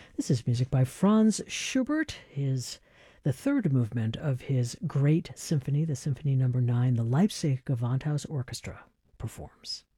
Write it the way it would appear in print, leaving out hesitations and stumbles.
This is music by Franz Schubert, the third movement of his great symphony, the Symphony Number 9, the Leipzig Gewandhaus Orchestra performs.